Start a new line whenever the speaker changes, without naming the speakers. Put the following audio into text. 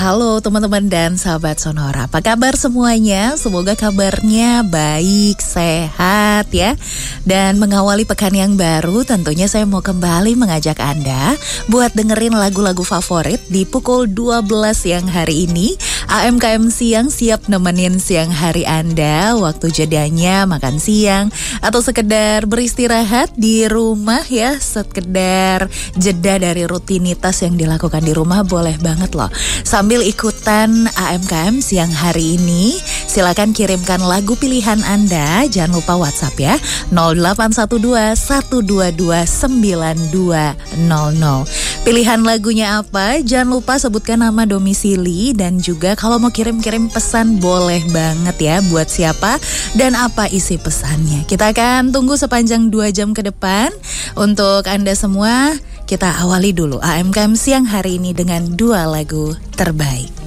Halo teman-teman dan sahabat Sonora, apa kabar semuanya? Semoga kabarnya baik, sehat ya. Dan mengawali pekan yang baru, tentunya saya mau kembali mengajak Anda buat dengerin lagu-lagu favorit di pukul 12 siang hari ini. AMKM Siang siap nemenin siang hari Anda, waktu jedanya makan siang atau sekedar beristirahat di rumah ya, sekedar jeda dari rutinitas yang dilakukan di rumah, boleh banget loh. Sambil ikutan AMKM siang hari ini, silakan kirimkan lagu pilihan Anda. Jangan lupa WhatsApp ya, 0812-122-9200. Pilihan lagunya apa? Jangan lupa sebutkan nama, domisili, dan juga kalau mau kirim-kirim pesan boleh banget ya. Buat siapa dan apa isi pesannya. Kita akan tunggu sepanjang 2 jam ke depan. Untuk Anda semua, kita awali dulu AMKM siang hari ini dengan 2 lagu terbaik.